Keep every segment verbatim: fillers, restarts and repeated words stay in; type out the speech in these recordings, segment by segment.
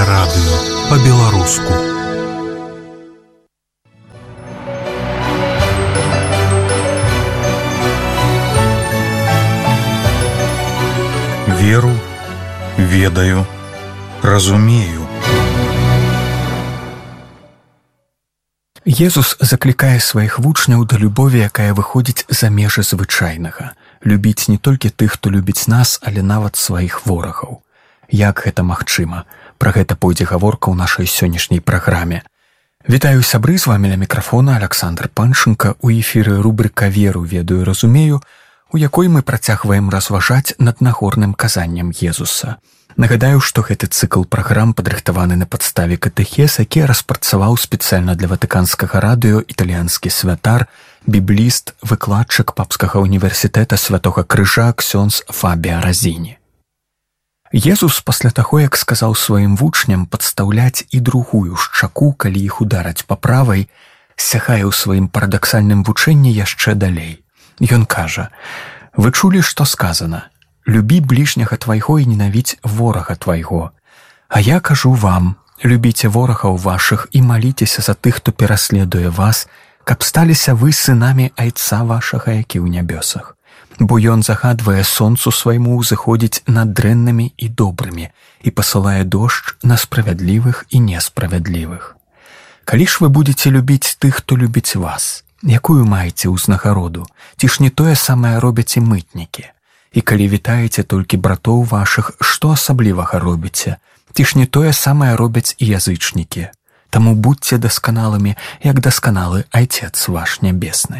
радыё па-беларуску. Веру, ведаю, разумею. Езус заклікае сваіх вучняў да любові, якая выходзіць за межы звычайнага. Любіць не толькі тых, хто любіць нас, але нават сваіх ворагаў. Як гэта магчыма? Пра гэта пойдзе гаворка ў нашай сённяшняй праграме. Вітаю сябры, з вамі ля мікрафона Александр Панченко. У эфіры рубрыка «Веру, ведаю, разумею», у якой мы працягваем разважаць над нагорным казаннем Езуса. Нагадаю, што гэты цыкл праграм падрыхтаваны на падставе катэхез, які распрацаваў спецыяльна для ватыканскага радыё італьянскі святар, бібліст, выкладчык папскага універсітэта Святога Крыжа ксёндз Фабіа Разіні. Езус пасля таго, як сказаў сваім вучням падстаўляць і другую шчаку, калі іх удараць па правай, сягае ў сваім парадаксальным вучэнні яшчэ далей. Ён кажа: «Вы чулі, што сказана: любі бліжняга твайго і ненавідзь ворага твайго. А я кажу вам, любіце ворагаў вашых і маліцеся за тых, хто пераследуе вас, каб сталіся вы сынамі Айца вашага, які ў нябёсах. Бо ён загадвае сонцу свайму ўзыходзіць над дрэннымі і добрымі і пасылае дождж на справядлівых і несправядлівых. Калі ж вы будзеце любіць тых, хто любіць вас, якую маеце ўзнагароду? Ці ж не тое самае робяць і мытнікі? І калі вітаеце толькі братоў вашых, што асаблівага робіце? Ці ж не тое самае робяць і язычнікі? Таму будзьце дасканалымі, як дасканалы Айцец ваш нябесны».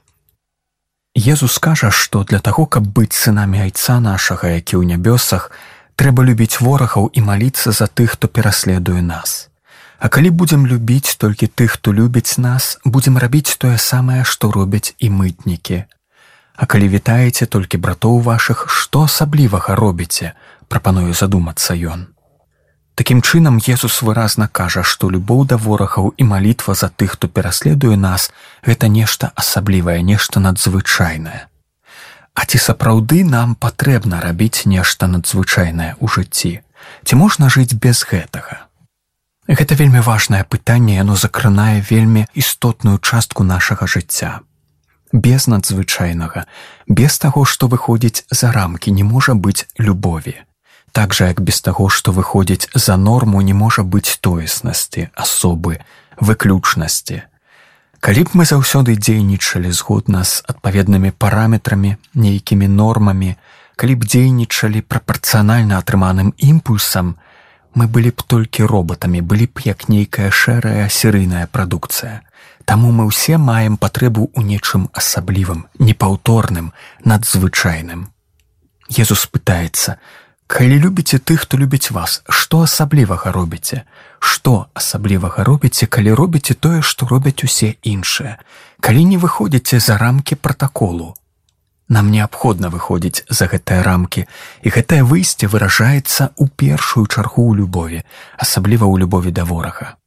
Езус кажа, што для таго, каб быць сынамі Айца нашага, які ў нябёсах, трэба любіць ворагаў і маліцца за тых, хто пераследуе нас. А калі будзем любіць толькі тых, хто любіць нас, будзем рабіць тое самае, што робяць і мытнікі. А калі вітаеце толькі братоў вашых, што асаблівага робіце? Прапаную задумацца ён. Такім чынам, Езус выразна кажа, што любоў да ворагаў і малітва за тых, хто пераследуе нас, гэта нешта асаблівае, нешта надзвычайнае. А ці сапраўды нам патрэбна рабіць нешта надзвычайнае ў жыцці? Ці можна жыць без гэтага? Гэта вельмі важнае пытанне, яно закранае вельмі істотную частку нашага жыцця. Без надзвычайнага, без таго, што выходзіць за рамкі, не можа быць любові. Так жа, як без таго, што выходзіць за норму, не можа быць тоеснасці, асобы, выключнасці. Калі б мы заўсёды дзейнічалі згодна з адпаведнымі параметрамі, нейкімі нормамі, калі б дзейнічалі прапарцыянальна атрыманым імпульсам, мы былі б толькі робатамі, былі б як нейкая шэрая серыйная прадукцыя. Таму мы ўсе маем патрэбу ў нечым асаблівым, непаўторным, надзвычайным. Езус пытаецца: «Калі любіце тых, хто любіць вас, што асаблівага робіце? Што асаблівага робіце, калі робіце тое, што робяць усе іншыя? Калі не выходзіце за рамкі пратаколу?» Нам неабходна выходзіць за гэтыя рамкі, і гэтае выйсце выражаецца ў першую чаргу ў любові, асабліва ў любові да ворага.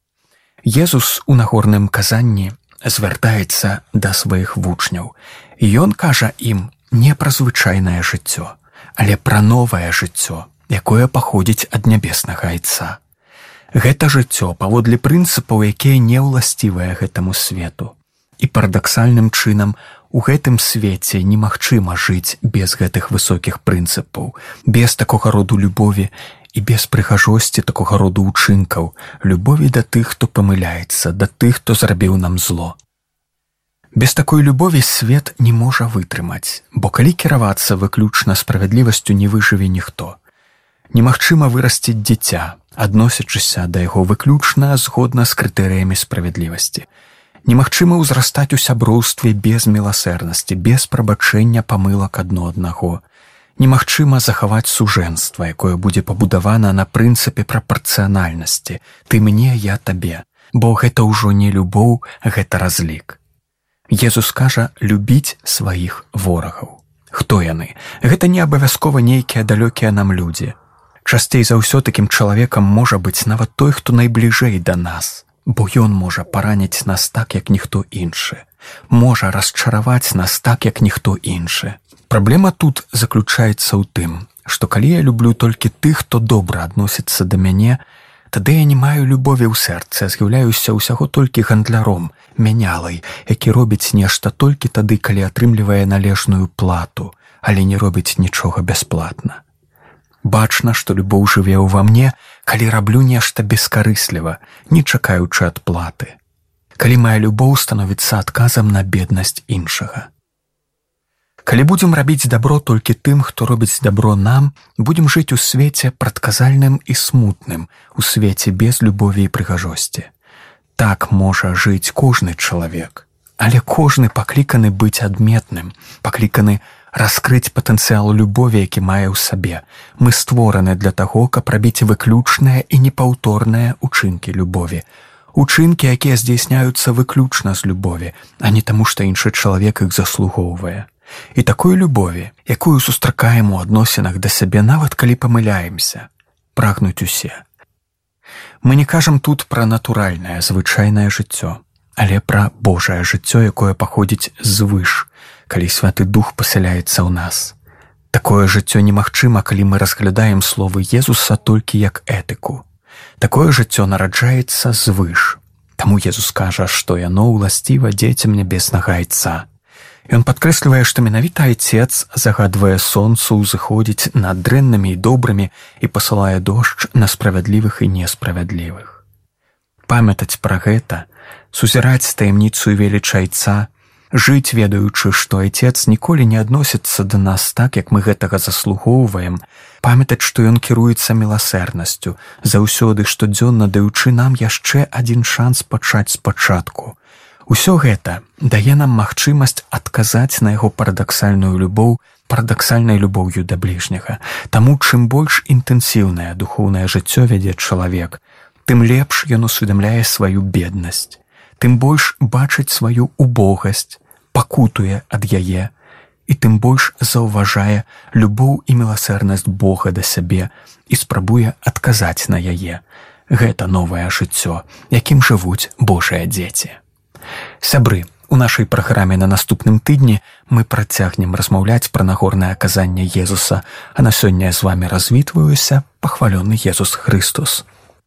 Езус у нагорным казанні звяртаецца да сваіх вучняў, і ён кажа ім не пра звычайнае жыццё, але пра новае жыццё, якое паходзіць ад нябеснага Айца. Гэта жыццё паводле прынцыпаў, якія не ўласцівыя гэтаму свету. І парадаксальным чынам у гэтым свеце немагчыма жыць без гэтых высокіх прынцыпаў, без такога роду любові і без прыгажосці такога роду ўчынкаў, любові да тых, хто памыляецца, да тых, хто зрабіў нам зло. Без такой любові свет не можа вытрымаць, бо калі кіравацца выключна справядлівасцю, не выжыве ніхто. Немагчыма вырасціць дзіця, адносячыся да яго выключна згодна з крытэрыямі справядлівасці. Немагчыма ўзрастаць у сяброўстве без міласэрнасці, без прабачэння памылак адно аднаго. Немагчыма захаваць сужэнства, якое будзе пабудавана на прынцыпе прапарцыянальнасці. Ты мне, я табе. Бо гэта ўжо не любоў, гэта разлік. Езус кажа любіць сваіх ворагаў. Хто яны? Гэта не абавязкова нейкія далёкія нам людзі. Часцей за ўсё такім чалавекам можа быць нават той, хто найбліжэй да нас, бо ён можа параніць нас так, як ніхто іншы, можа расчараваць нас так, як ніхто іншы. Праблема тут заключаецца ў тым, што калі я люблю толькі тых, хто добра адносіцца да мяне, Тады я не маю любові ў сэрцы, з'яўляюся ўсяго толькі гандляром, мянялай, які робіць нешта толькі тады, калі атрымлівае належную плату, але не робіць нічога бясплатна. Бачна, што любоў жыве ўва мне, калі раблю нешта бескарысліва, не чакаючы адплаты. Калі моя любоў становіцца адказам на беднасць іншага. Калі будзем рабіць дабро толькі тым, хто робіць дабро нам, будзем жыць у свеце прадказальным і смутным, у свеце без любові і прыгажосці. Так можа жыць кожны чалавек, але кожны пакліканы быць адметным, пакліканы раскрыць патэнцыял любові, які мае ў сабе. Мы створаны для таго, каб рабіць выключныя і непаўторныя учынкі любові. Учынкі, якія здзейсняюцца выключна з любові, а не таму, што іншы чалавек іх заслугоўвае. І такой любові, якую сустракаем у адносінах да сябе, нават калі памыляемся, прагнуць усе. Мы не кажам тут пра натуральнае, звычайнае жыццё, але пра Божае жыццё, якое паходзіць звыш, калі Святы Дух пасяляецца ў нас. Такое жыццё немагчыма, калі мы разглядаем словы Езуса толькі як этыку. Такое жыццё нараджаецца звыш. Таму Езус кажа, што яно ўласціва дзецям нябеснага Айца. Ён падкрэслівае, што менавіта Айцец загадвае сонцу ўзыходзіць над дрэннымі і добрымі і пасылае дождж на справядлівых і несправядлівых. Памятаць пра гэта, сузіраць таямніцу і веліч Айца, жыць, ведаючы, што Айцец ніколі не адносіцца да нас так, як мы гэтага заслугоўваем, памятаць, што ён кіруецца міласэрнасцю, заўсёды штодзённа даючы нам яшчэ адзін шанс пачаць спачатку. Усё гэта дае нам магчымасць адказаць на яго парадаксальную любоў парадаксальнай любоўю да бліжняга. Таму, чым больш інтэнсіўнае духоўнае жыццё вядзе чалавек, тым лепш ён усведамляе сваю беднасць, тым больш бачыць сваю убогасць, пакутуе ад яе, і тым больш заўважае любоў і міласэрнасць Бога да сябе і спрабуе адказаць на яе. Гэта новае жыццё, якім жывуць Божыя дзеці. Сябры, у нашай праграме на наступным тыдні мы працягнем размаўляць пра нагорнае казанне Езуса, а на сёння я з вамі развітваюся, пахвалёны Езус Христос.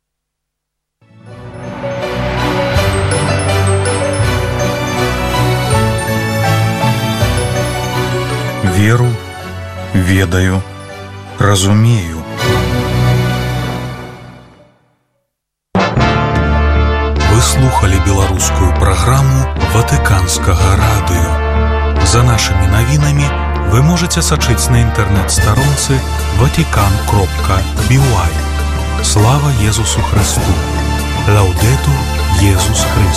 Веру, ведаю, разумею. Вы слухали беларускую праграму Ватыканскага радыё. За нашымі навінамі вы можаце сачыць на інтэрнэт-старонцы ватикан кропка би уай. Слава Езусу Христу! Лаўдэтур Езус Христос!